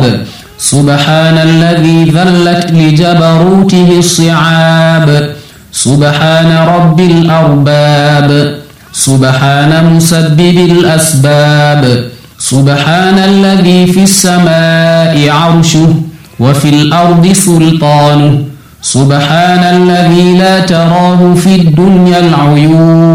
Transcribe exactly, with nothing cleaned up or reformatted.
التراب سبحان الذي ذلت لجبروته الصعاب سبحان رب الأرباب سبحان مسبب الأسباب سبحان الذي في السماء عرشه وفي الأرض سلطانه سبحان الذي لا تراه في الدنيا العيون